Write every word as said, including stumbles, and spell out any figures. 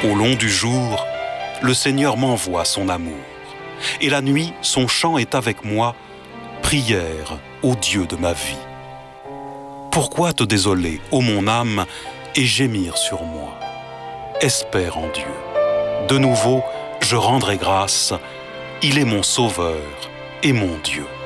Au long du jour, le Seigneur m'envoie son amour. Et la nuit, son chant est avec moi, prière au Dieu de ma vie. Pourquoi te désoler, ô mon âme, et gémir sur moi? Espère en Dieu. De nouveau, je rendrai grâce, il est mon sauveur et mon Dieu.